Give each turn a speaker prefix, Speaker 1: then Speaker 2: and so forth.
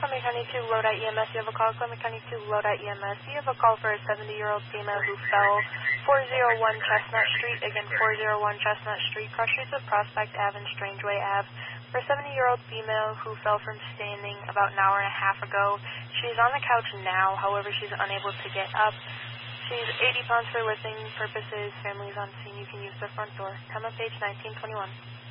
Speaker 1: Columbia County 2, Lodi EMS. You have a call, Columbia County 2, Lodi EMS. You have a call for a 70-year-old female who fell 401 Chestnut Street. Again, 401 Chestnut Street, cross streets of Prospect Ave and Strangeway Ave. For a 70-year-old female who fell from standing about an hour and a half ago. She's on the couch now, however, she's unable to get up. She's 80 pounds for lifting purposes. Families on scene, you can use the front door. Come on page 1921.